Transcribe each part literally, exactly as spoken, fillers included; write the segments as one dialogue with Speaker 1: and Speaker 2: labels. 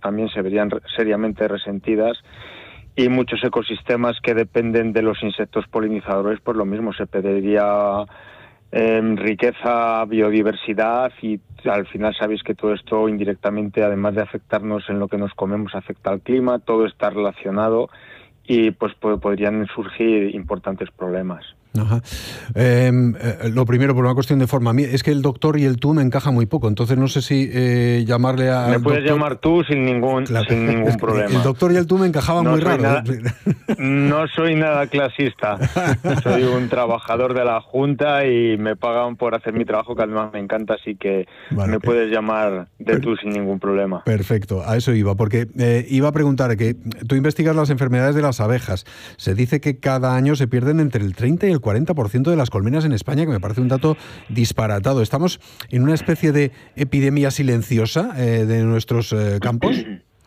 Speaker 1: también se verían seriamente resentidas. Y muchos ecosistemas que dependen de los insectos polinizadores, pues lo mismo, se perdería eh, riqueza, biodiversidad, y al final sabéis que todo esto indirectamente, además de afectarnos en lo que nos comemos, afecta al clima, todo está relacionado y pues, pues podrían surgir importantes problemas.
Speaker 2: Ajá. Eh, eh, lo primero, por una cuestión de forma, es que el doctor y el tú me encaja muy poco, entonces no sé si eh, llamarle a...
Speaker 1: Me puedes
Speaker 2: doctor...
Speaker 1: llamar tú sin ningún, claro, sin ningún
Speaker 2: es que
Speaker 1: problema.
Speaker 2: El doctor y el tú me encajaban
Speaker 1: no
Speaker 2: muy raro.
Speaker 1: Nada, no soy nada clasista, soy un trabajador de la Junta y me pagan por hacer mi trabajo, que además me encanta, así que vale. Me puedes llamar de tú sin ningún problema.
Speaker 2: Perfecto, a eso iba, porque eh, iba a preguntar que tú investigas las enfermedades de las abejas. Se dice que cada año se pierden entre el treinta y el cuarenta por ciento de las colmenas en España, que me parece un dato disparatado. ¿Estamos en una especie de epidemia silenciosa eh, de nuestros eh, campos?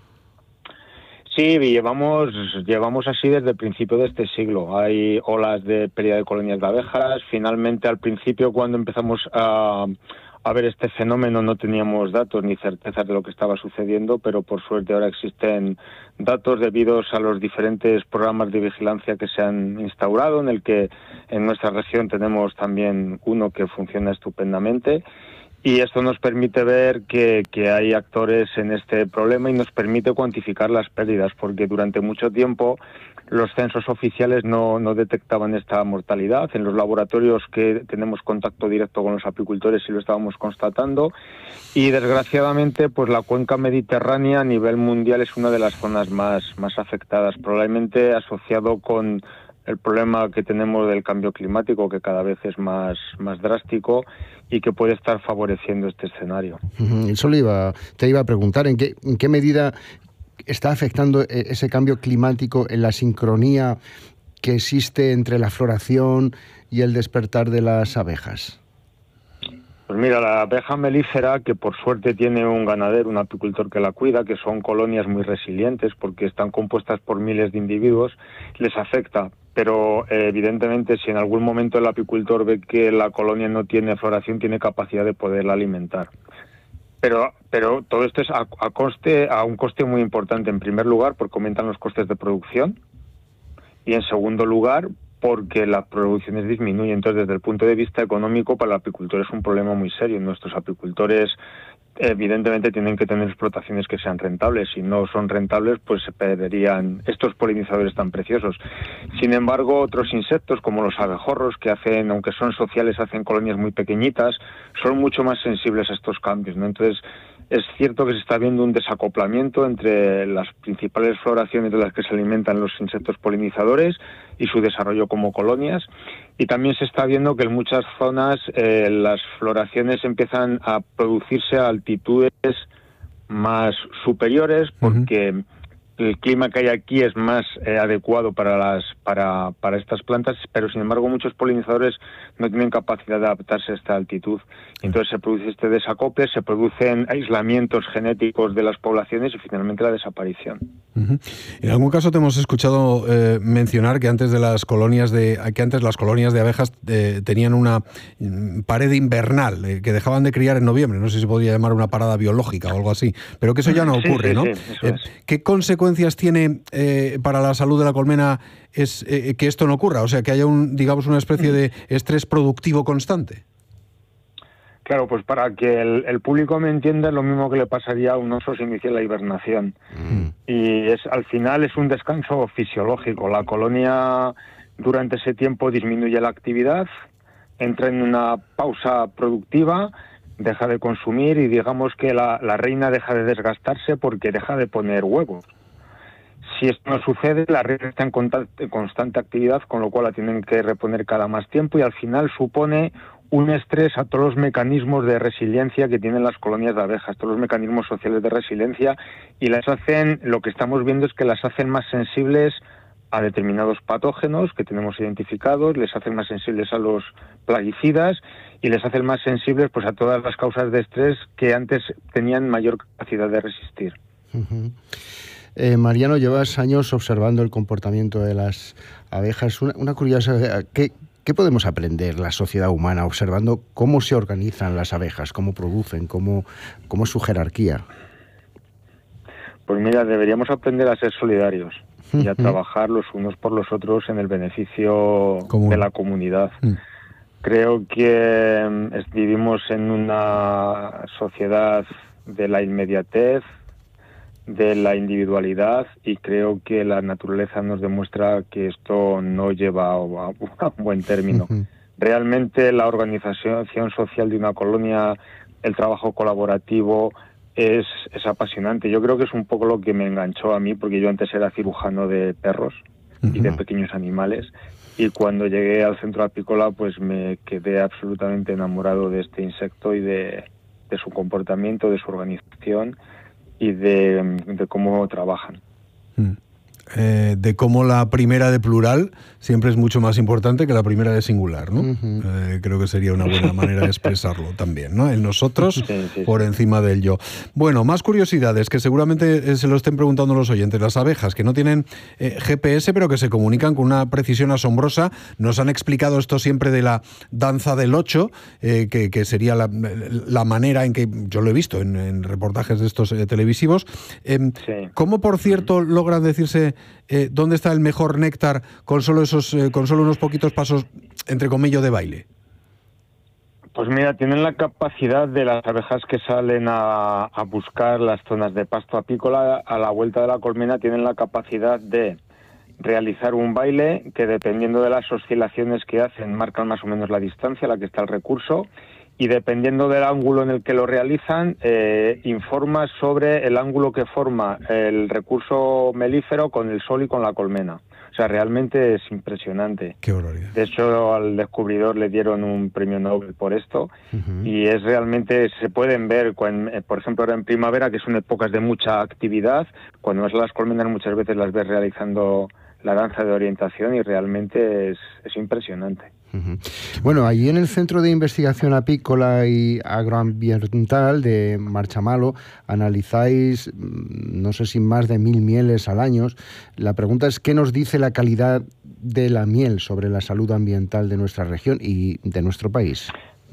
Speaker 1: Sí, llevamos, llevamos así desde el principio de este siglo. Hay olas de pérdida de colonias de abejas. Finalmente, al principio, cuando empezamos a, a ver este fenómeno, no teníamos datos ni certezas de lo que estaba sucediendo, pero por suerte ahora existen datos debido a los diferentes programas de vigilancia que se han instaurado, en el que en nuestra región tenemos también uno que funciona estupendamente. Y esto nos permite ver que, que hay actores en este problema y nos permite cuantificar las pérdidas, porque durante mucho tiempo los censos oficiales no, no detectaban esta mortalidad. En los laboratorios que tenemos contacto directo con los apicultores sí lo estábamos constatando, y desgraciadamente pues la cuenca mediterránea a nivel mundial es una de las zonas más, más afectadas, probablemente asociado con el problema que tenemos del cambio climático, que cada vez es más, más drástico y que puede estar favoreciendo este escenario.
Speaker 3: Eso le iba, te iba a preguntar, ¿en qué, en qué medida está afectando ese cambio climático en la sincronía que existe entre la floración y el despertar de las abejas?
Speaker 1: Pues mira, la abeja melífera, que por suerte tiene un ganadero, un apicultor que la cuida, que son colonias muy resilientes porque están compuestas por miles de individuos, les afecta. Pero eh, evidentemente si en algún momento el apicultor ve que la colonia no tiene floración, tiene capacidad de poderla alimentar. Pero, pero todo esto es a, a, coste, a un coste muy importante. En primer lugar, porque aumentan los costes de producción, y en segundo lugar, porque las producciones disminuyen. Entonces, desde el punto de vista económico, para el apicultor es un problema muy serio. Nuestros apicultores, evidentemente, tienen que tener explotaciones que sean rentables. Si no son rentables, pues se perderían estos polinizadores tan preciosos. Sin embargo, otros insectos, como los abejorros, que hacen, aunque son sociales, hacen colonias muy pequeñitas, son mucho más sensibles a estos cambios, ¿no? Entonces, es cierto que se está viendo un desacoplamiento entre las principales floraciones de las que se alimentan los insectos polinizadores y su desarrollo como colonias, y también se está viendo que en muchas zonas eh, las floraciones empiezan a producirse a altitudes más superiores, porque uh-huh. el clima que hay aquí es más eh, adecuado para las para, para estas plantas, pero sin embargo muchos polinizadores no tienen capacidad de adaptarse a esta altitud. Entonces se produce este desacople, se producen aislamientos genéticos de las poblaciones y finalmente la desaparición.
Speaker 2: Uh-huh. En algún caso te hemos escuchado eh, mencionar que antes de las colonias de que antes las colonias de abejas eh, tenían una pared invernal, eh, que dejaban de criar en noviembre. No sé si se podría llamar una parada biológica o algo así, pero que eso ya no ocurre,
Speaker 1: sí, sí,
Speaker 2: ¿no?
Speaker 1: Sí, eso
Speaker 2: eh,
Speaker 1: es.
Speaker 2: ¿Qué consecuencias tiene eh, para la salud de la colmena es eh, que esto no ocurra? O sea, que haya un, digamos, una especie de estrés productivo constante.
Speaker 1: Claro, pues para que el, el público me entienda, es lo mismo que le pasaría a un oso si inicia la hibernación. Mm. Y es al final es un descanso fisiológico. La colonia durante ese tiempo disminuye la actividad, entra en una pausa productiva, deja de consumir y digamos que la, la reina deja de desgastarse porque deja de poner huevos. Si esto no sucede, la reina está en, en constante actividad, con lo cual la tienen que reponer cada más tiempo, y al final supone un estrés a todos los mecanismos de resiliencia que tienen las colonias de abejas, todos los mecanismos sociales de resiliencia, y las hacen, lo que estamos viendo es que las hacen más sensibles a determinados patógenos que tenemos identificados, les hacen más sensibles a los plaguicidas y les hacen más sensibles pues a todas las causas de estrés que antes tenían mayor capacidad de resistir.
Speaker 3: Uh-huh. Eh, Mariano, llevas años observando el comportamiento de las abejas. Una, una curiosidad, ¿qué, ¿qué podemos aprender la sociedad humana observando cómo se organizan las abejas, cómo producen, cómo, cómo es su jerarquía?
Speaker 1: Pues mira, deberíamos aprender a ser solidarios y a trabajar los unos por los otros en el beneficio Común. de la comunidad. Mm. Creo que es, vivimos en una sociedad de la inmediatez, de la individualidad, y creo que la naturaleza nos demuestra que esto no lleva a, a un buen término. Uh-huh. Realmente la organización social de una colonia, el trabajo colaborativo es, es apasionante. Yo creo que es un poco lo que me enganchó a mí, porque yo antes era cirujano de perros uh-huh. y de pequeños animales, y cuando llegué al centro apícola pues me quedé absolutamente enamorado de este insecto y de, de su comportamiento, de su organización y de, de cómo trabajan.
Speaker 2: Mm. Eh, de cómo la primera de plural siempre es mucho más importante que la primera de singular, ¿no? Uh-huh. Eh, creo que sería una buena manera de expresarlo también, ¿no? El nosotros sí, sí, por sí. encima del yo. Bueno, más curiosidades que seguramente se lo estén preguntando los oyentes. Las abejas, que no tienen eh, G P S, pero que se comunican con una precisión asombrosa. Nos han explicado esto siempre de la danza del ocho, eh, que, que sería la, la manera en que, yo lo he visto en, en reportajes de estos eh, televisivos. Eh, sí. ¿Cómo, por cierto, uh-huh. logran decirse Eh, ¿dónde está el mejor néctar con solo esos, eh, con solo unos poquitos pasos, entre comillas, de baile?
Speaker 1: Pues mira, tienen la capacidad de las abejas que salen a, a buscar las zonas de pasto apícola a la vuelta de la colmena, tienen la capacidad de realizar un baile que, dependiendo de las oscilaciones que hacen, marcan más o menos la distancia a la que está el recurso, y dependiendo del ángulo en el que lo realizan, eh, informa sobre el ángulo que forma el recurso melífero con el sol y con la colmena. O sea, realmente es impresionante.
Speaker 2: Qué barbaridad.
Speaker 1: De hecho, al descubridor le dieron un premio Nobel por esto, uh-huh. y es realmente, se pueden ver, cuando, por ejemplo, ahora en primavera, que son épocas de mucha actividad, cuando ves las colmenas muchas veces las ves realizando la danza de orientación y realmente es, es impresionante.
Speaker 3: Uh-huh. Bueno, allí en el Centro de Investigación Apícola y Agroambiental de Marchamalo analizáis, no sé si más de mil mieles al año. La pregunta es, ¿qué nos dice la calidad de la miel sobre la salud ambiental de nuestra región y de nuestro país?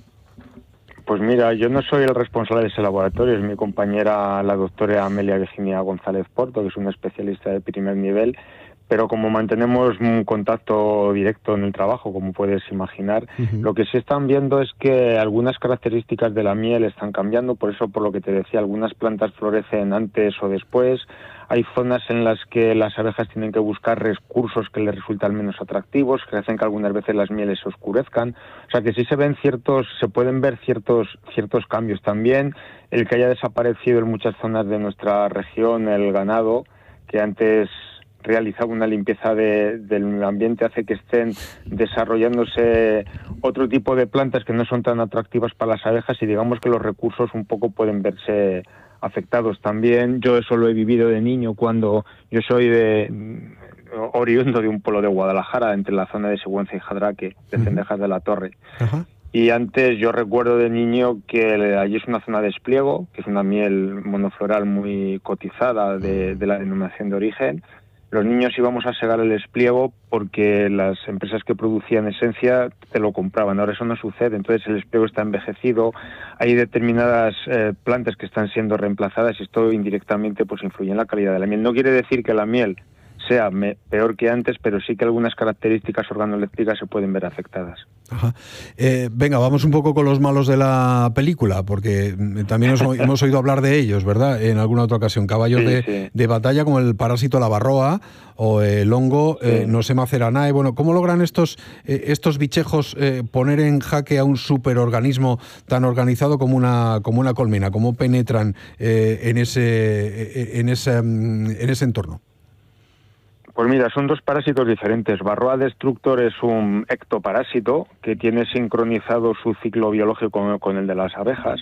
Speaker 1: Pues mira, yo no soy el responsable de ese laboratorio, es mi compañera, la doctora Amelia Virginia González Porto, que es una especialista de primer nivel. Pero como mantenemos un contacto directo en el trabajo, como puedes imaginar, uh-huh. lo que sí están viendo es que algunas características de la miel están cambiando, por eso, por lo que te decía, algunas plantas florecen antes o después, hay zonas en las que las abejas tienen que buscar recursos que les resultan menos atractivos, que hacen que algunas veces las mieles se oscurezcan, o sea que sí se ven ciertos, se pueden ver ciertos, ciertos cambios también, el que haya desaparecido en muchas zonas de nuestra región el ganado, que antes realizaba una limpieza de, del ambiente, hace que estén desarrollándose otro tipo de plantas que no son tan atractivas para las abejas y digamos que los recursos un poco pueden verse afectados también. Yo eso lo he vivido de niño cuando yo soy de oriundo de un pueblo de Guadalajara, entre la zona de Sigüenza y Jadraque, de Cendejas de la Torre. Uh-huh. Y antes yo recuerdo de niño que allí es una zona de espliego, que es una miel monofloral muy cotizada de, de la denominación de origen. Los niños íbamos a segar el espliego porque las empresas que producían esencia te lo compraban. Ahora eso no sucede, entonces el espliego está envejecido, hay determinadas eh, plantas que están siendo reemplazadas y esto indirectamente pues influye en la calidad de la miel. No quiere decir que la miel sea me, peor que antes, pero sí que algunas características organolépticas se pueden ver afectadas.
Speaker 2: Ajá. Eh, venga, vamos un poco con los malos de la película, porque también os, hemos oído hablar de ellos, ¿verdad? En alguna otra ocasión, caballos sí, de, sí. de batalla como el parásito lavarroa o el hongo sí. eh, Nosema ceranae. Bueno, ¿cómo logran estos, eh, estos bichejos eh, poner en jaque a un superorganismo tan organizado como una, como una colmena? ¿Cómo penetran eh, en, ese, en, ese, en ese entorno?
Speaker 1: Pues mira, son dos parásitos diferentes. Varroa destructor es un ectoparásito que tiene sincronizado su ciclo biológico con, con el de las abejas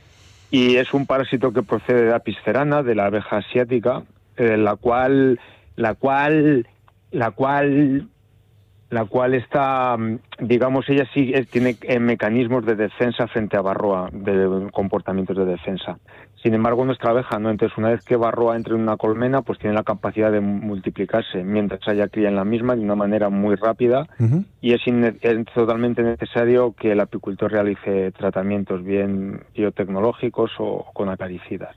Speaker 1: y es un parásito que procede de Apis cerana, de la abeja asiática, eh, la cual, la cual, la cual, la cual está, digamos, ella sí tiene eh, mecanismos de defensa frente a Varroa, de comportamientos de defensa. Sin embargo, nuestra abeja no. Entonces, una vez que Varroa entre en una colmena, pues tiene la capacidad de multiplicarse mientras haya cría en la misma de una manera muy rápida. Uh-huh. Y es, es totalmente necesario que el apicultor realice tratamientos bien biotecnológicos o con acaricidas.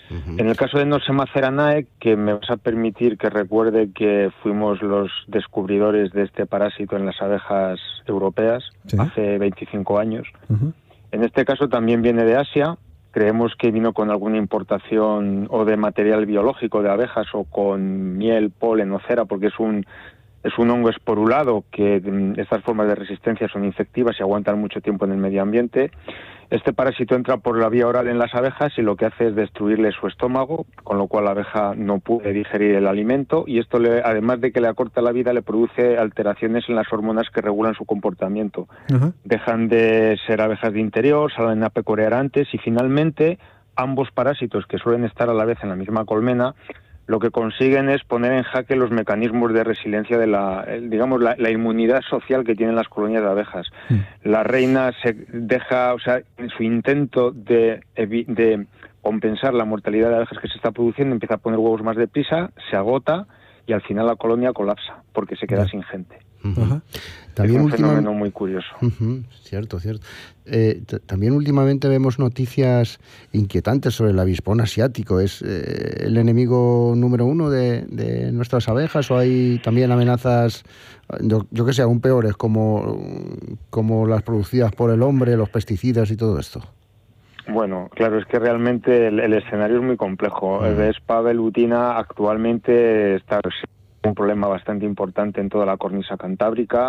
Speaker 1: Uh-huh. En el caso de Nosema ceranae, que me vas a permitir que recuerde que fuimos los descubridores de este parásito en las abejas europeas, ¿sí?, hace veinticinco años. Uh-huh. En este caso también viene de Asia. Creemos que vino con alguna importación o de material biológico de abejas o con miel, polen o cera, porque es un es un hongo esporulado que estas formas de resistencia son infectivas y aguantan mucho tiempo en el medio ambiente. Este parásito entra por la vía oral en las abejas y lo que hace es destruirle su estómago, con lo cual la abeja no puede digerir el alimento, y esto, le, además de que le acorta la vida, le produce alteraciones en las hormonas que regulan su comportamiento. Uh-huh. Dejan de ser abejas de interior, salen a pecorear antes, y finalmente ambos parásitos, que suelen estar a la vez en la misma colmena, lo que consiguen es poner en jaque los mecanismos de resiliencia de la, digamos, la, la inmunidad social que tienen las colonias de abejas. Mm. La reina se deja, o sea, en su intento de, de compensar la mortalidad de abejas que se está produciendo, empieza a poner huevos más deprisa, se agota y al final la colonia colapsa porque se queda yeah. sin gente.
Speaker 3: Uh-huh. También
Speaker 1: es un
Speaker 3: última...
Speaker 1: fenómeno muy curioso.
Speaker 3: Uh-huh. Cierto, cierto. Eh, t- también últimamente vemos noticias inquietantes sobre el avispón asiático. ¿Es eh, el enemigo número uno de, de nuestras abejas o hay también amenazas, yo, yo que sé, aún peores, como, como las producidas por el hombre, los pesticidas y todo esto?
Speaker 1: Bueno, claro, es que realmente el, el escenario es muy complejo. Uh-huh. El Vespa velutina actualmente está un problema bastante importante en toda la cornisa cantábrica.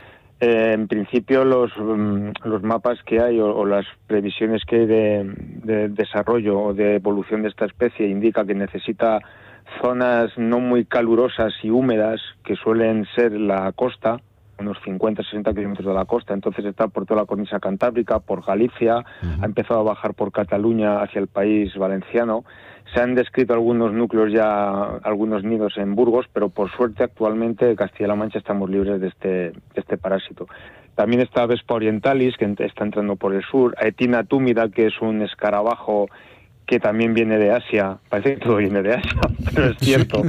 Speaker 1: Eh, en principio los, um, los mapas que hay o, o las previsiones que hay de, de desarrollo o de evolución de esta especie indica que necesita zonas no muy calurosas y húmedas que suelen ser la costa, unos cincuenta a sesenta kilómetros de la costa. Entonces está por toda la cornisa cantábrica, por Galicia, uh-huh. ha empezado a bajar por Cataluña hacia el país valenciano. Se han descrito algunos núcleos ya, algunos nidos en Burgos, pero por suerte actualmente Castilla-La Mancha estamos libres de este, de este parásito. También está Vespa orientalis, que está entrando por el sur, Aetina túmida, que es un escarabajo que también viene de Asia, parece que todo viene de Asia, pero es cierto,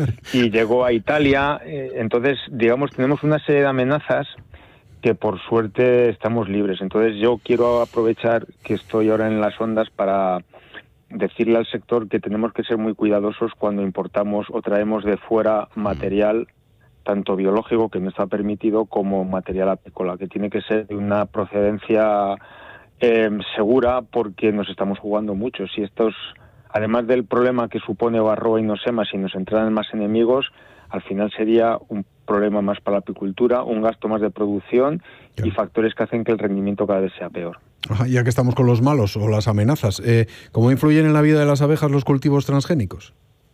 Speaker 1: y llegó a Italia. Entonces, digamos, tenemos una serie de amenazas que por suerte estamos libres. Entonces yo quiero aprovechar que estoy ahora en las ondas para decirle al sector que tenemos que ser muy cuidadosos cuando importamos o traemos de fuera material, tanto biológico, que no está permitido, como material apícola, que tiene que ser de una procedencia eh, segura, porque nos estamos jugando mucho. Si estos, además del problema que supone Varroa y Nosema, si nos entraran más enemigos, al final sería un problema más para la apicultura, un gasto más de producción y factores que hacen que el rendimiento cada vez sea peor.
Speaker 2: Ajá, ya que estamos con los malos o las amenazas, eh, ¿cómo influyen en la vida de las abejas los cultivos transgénicos?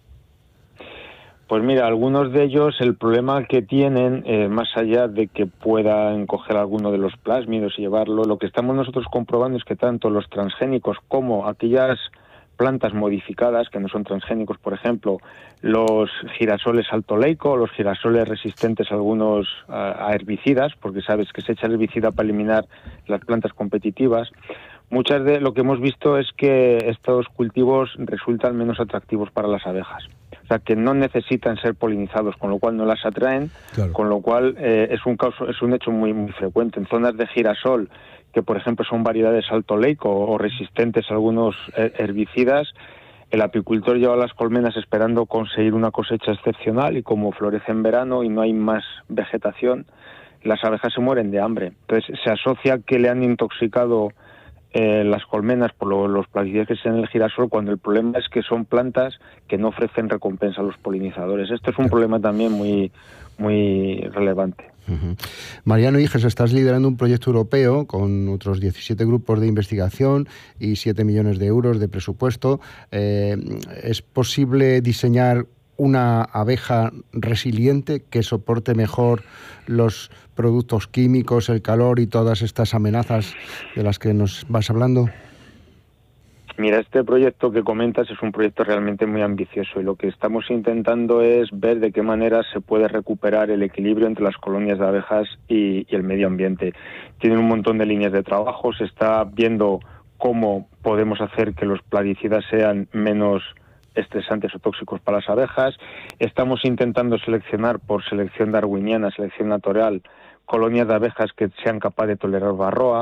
Speaker 1: Pues mira, algunos de ellos, el problema que tienen, eh, más allá de que puedan coger alguno de los plásmidos y llevarlo, lo que estamos nosotros comprobando es que tanto los transgénicos como aquellas plantas modificadas, que no son transgénicos, por ejemplo, los girasoles altoleico, los girasoles resistentes a algunos a, a herbicidas, porque sabes que se echa herbicida para eliminar las plantas competitivas. Muchas de lo que hemos visto es que estos cultivos resultan menos atractivos para las abejas. O sea, que no necesitan ser polinizados, con lo cual no las atraen, claro. Con lo cual eh, es un caso, es un hecho muy, muy frecuente. En zonas de girasol, que por ejemplo son variedades altoleico o resistentes a algunos herbicidas, el apicultor lleva las colmenas esperando conseguir una cosecha excepcional, y como florece en verano y no hay más vegetación, las abejas se mueren de hambre. Entonces se asocia que le han intoxicado eh, las colmenas por lo, los plaguicidas que existen en el girasol, cuando el problema es que son plantas que no ofrecen recompensa a los polinizadores. Esto es un problema también muy, muy relevante.
Speaker 3: Uh-huh. Mariano Higes, estás liderando un proyecto europeo con otros diecisiete grupos de investigación y siete millones de euros de presupuesto. Eh, ¿Es posible diseñar una abeja resiliente que soporte mejor los productos químicos, el calor y todas estas amenazas de las que nos vas hablando?
Speaker 1: Mira, este proyecto que comentas es un proyecto realmente muy ambicioso, y lo que estamos intentando es ver de qué manera se puede recuperar el equilibrio entre las colonias de abejas y, y el medio ambiente. Tienen un montón de líneas de trabajo, se está viendo cómo podemos hacer que los plaguicidas sean menos estresantes o tóxicos para las abejas. Estamos intentando seleccionar por selección darwiniana, selección natural, colonias de abejas que sean capaces de tolerar varroa.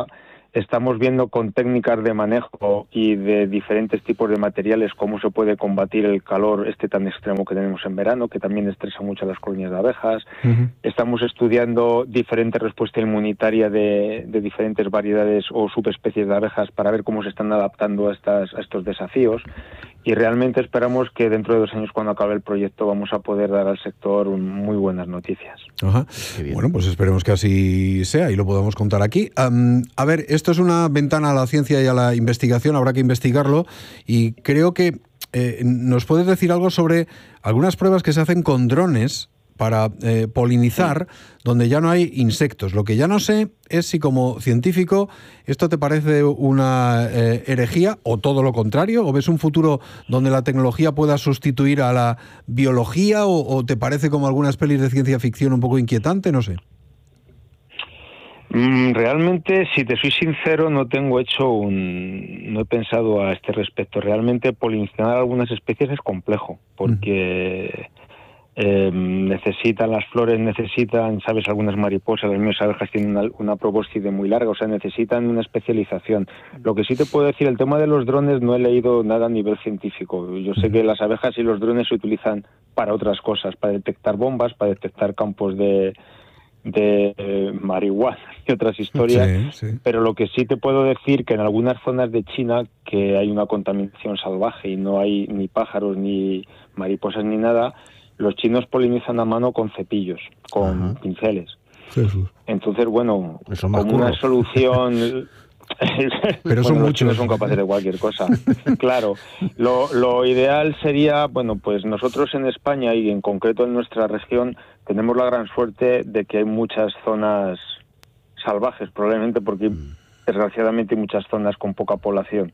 Speaker 1: Estamos viendo con técnicas de manejo y de diferentes tipos de materiales cómo se puede combatir el calor este tan extremo que tenemos en verano, que también estresa mucho a las colonias de abejas. Uh-huh. Estamos estudiando diferentes respuestas inmunitarias de, de diferentes variedades o subespecies de abejas para ver cómo se están adaptando a, estas, a estos desafíos. Y realmente esperamos que dentro de dos años, cuando acabe el proyecto, vamos a poder dar al sector muy buenas noticias.
Speaker 2: Ajá. Bueno, pues esperemos que así sea y lo podamos contar aquí. Um, a ver, esto es una ventana a la ciencia y a la investigación, habrá que investigarlo, y creo que eh, nos puedes decir algo sobre algunas pruebas que se hacen con drones para eh, polinizar, sí, donde ya no hay insectos. Lo que ya no sé es si como científico esto te parece una eh, herejía o todo lo contrario, o ves un futuro donde la tecnología pueda sustituir a la biología, o, o te parece como algunas pelis de ciencia ficción un poco inquietante, no sé.
Speaker 1: Realmente, si te soy sincero, no tengo hecho un... no he pensado a este respecto. Realmente polinizar algunas especies es complejo, porque... Mm. Eh, necesitan las flores, necesitan, sabes, algunas mariposas, las mismas abejas tienen una, una probóscide muy larga, o sea, necesitan una especialización. Lo que sí te puedo decir, el tema de los drones no he leído nada a nivel científico. Yo sé que las abejas y los drones se utilizan para otras cosas, para detectar bombas, para detectar campos de, de eh, marihuana y otras historias, sí, sí. Pero lo que sí te puedo decir que en algunas zonas de China que hay una contaminación salvaje y no hay ni pájaros, ni mariposas, ni nada, los chinos polinizan a mano con cepillos, con Ajá. pinceles. Jesús. Entonces, bueno, como curro. Una solución...
Speaker 2: Pero son
Speaker 1: bueno,
Speaker 2: muchos.
Speaker 1: Los chinos son capaces de cualquier cosa. Claro, lo, lo ideal sería, bueno, pues nosotros en España y en concreto en nuestra región tenemos la gran suerte de que hay muchas zonas salvajes, probablemente porque mm. desgraciadamente hay muchas zonas con poca población.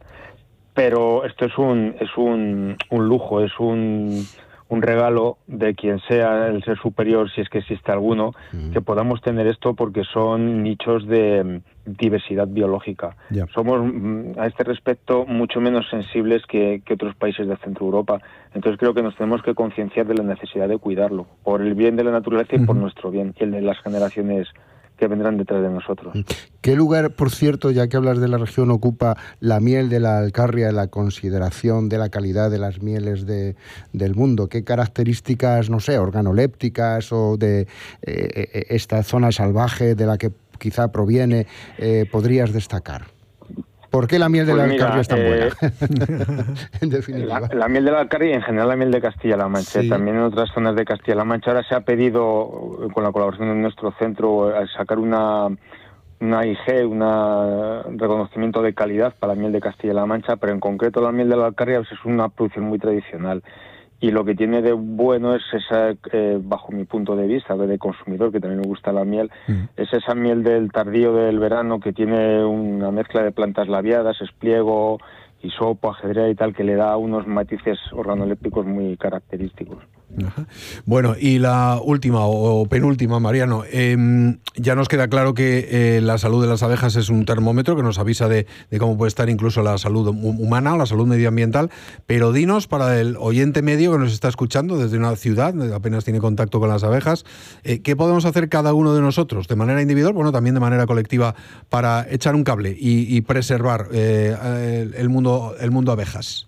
Speaker 1: Pero esto es un, es un, un lujo, es un... un regalo de quien sea el ser superior, si es que existe alguno, uh-huh. que podamos tener esto, porque son nichos de diversidad biológica. Yeah. Somos, a este respecto, mucho menos sensibles que, que otros países de Centro Europa. Entonces creo que nos tenemos que concienciar de la necesidad de cuidarlo, por el bien de la naturaleza y uh-huh. por nuestro bien, y el de las generaciones que vendrán detrás de nosotros.
Speaker 3: ¿Qué lugar, por cierto, ya que hablas de la región, ocupa la miel de la Alcarria en la consideración de la calidad de las mieles de, del mundo? ¿Qué características, no sé, organolépticas o de eh, esta zona salvaje de la que quizá proviene eh, podrías destacar? ¿Por qué la miel de pues la mira, Alcarria es tan eh, buena? En definitiva.
Speaker 1: La, la miel de la Alcarria y en general la miel de Castilla-La Mancha. Sí. También en otras zonas de Castilla-La Mancha. Ahora se ha pedido, con la colaboración de nuestro centro, sacar una, una I G, un reconocimiento de calidad para la miel de Castilla-La Mancha, pero en concreto la miel de la Alcarria pues, es una producción muy tradicional. Y lo que tiene de bueno es esa, eh, bajo mi punto de vista, de consumidor, que también me gusta la miel, mm. es esa miel del tardío del verano que tiene una mezcla de plantas labiadas, espliego, hisopo, ajedrez y tal, que le da unos matices organolépticos muy característicos.
Speaker 2: Ajá. Bueno, y la última o penúltima, Mariano, eh, ya nos queda claro que eh, la salud de las abejas es un termómetro que nos avisa de, de cómo puede estar incluso la salud humana, la salud medioambiental, pero dinos, para el oyente medio que nos está escuchando desde una ciudad, apenas tiene contacto con las abejas, eh, ¿qué podemos hacer cada uno de nosotros, de manera individual, bueno, también de manera colectiva, para echar un cable y, y preservar eh, el mundo, el mundo abejas?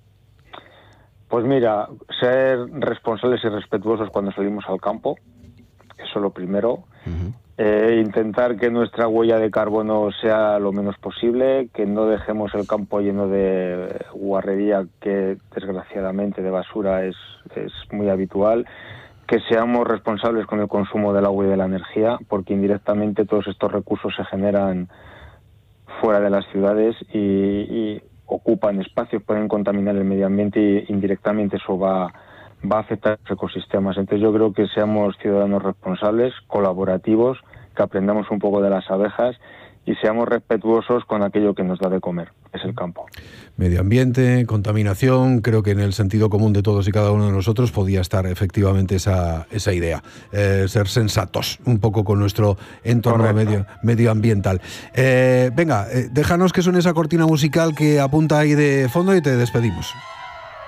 Speaker 1: Pues mira, ser responsables y respetuosos cuando salimos al campo, eso es lo primero. Uh-huh. Eh, intentar que nuestra huella de carbono sea lo menos posible, que no dejemos el campo lleno de guarrería, que desgraciadamente de basura es, es muy habitual. Que seamos responsables con el consumo del agua y de la energía, porque indirectamente todos estos recursos se generan fuera de las ciudades y... y ocupan espacios, pueden contaminar el medio ambiente y indirectamente eso va, va a afectar a los ecosistemas. Entonces yo creo que seamos ciudadanos responsables, colaborativos, que aprendamos un poco de las abejas y seamos respetuosos con aquello que nos da de comer, que es el campo.
Speaker 2: Medio ambiente, contaminación, creo que en el sentido común de todos y cada uno de nosotros podía estar efectivamente esa, esa idea, eh, ser sensatos un poco con nuestro entorno medio, medioambiental. Eh, venga, eh, déjanos que suene esa cortina musical que apunta ahí de fondo y te despedimos.